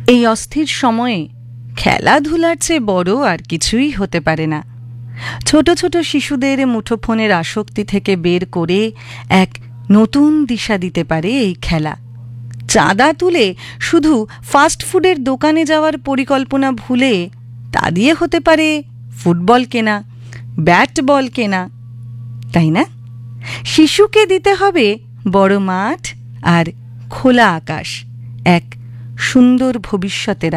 এই অস্থির সময়ে খেলাধুলার চেয়ে বড় আর কিছুই হতে পারে না। ছোট ছোট শিশুদের মুঠোফোনের আসক্তি থেকে বের করে এক নতুন দিশা দিতে পারে এই খেলা। চাঁদা তুলে শুধু ফাস্ট ফুডের দোকানে যাওয়ার পরিকল্পনা ভুলে তা দিয়ে হতে পারে ফুটবল কেনা, ব্যাট বল কেনা, তাই না? শিশুকে দিতে হবে বড় মাঠ আর খোলা আকাশ, এক সুন্দর ভবিষ্যতের